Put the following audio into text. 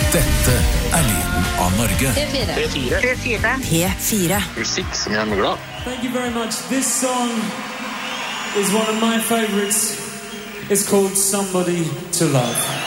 Dette lyden av Norge. P4. Musikk som gjør meg glad. Thank you very much. This song is one of my favorites. It's called Somebody to Love.